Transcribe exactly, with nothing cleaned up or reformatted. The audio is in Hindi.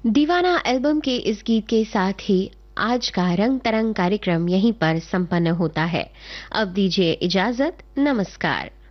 दीवाना एल्बम के इस गीत के साथ ही आज का रंग तरंग कार्यक्रम यहीं पर संपन्न होता है। अब दीजिए इजाजत, नमस्कार।